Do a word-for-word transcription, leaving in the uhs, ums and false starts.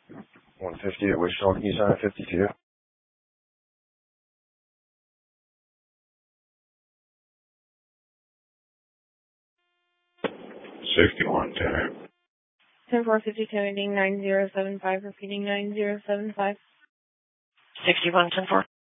one fifty at Wichita, can you sign at fifty-two? sixty-one, ten. ten four fifty-two, ending nine zero seven five, repeating nine zero seven five. sixty-one, ten four.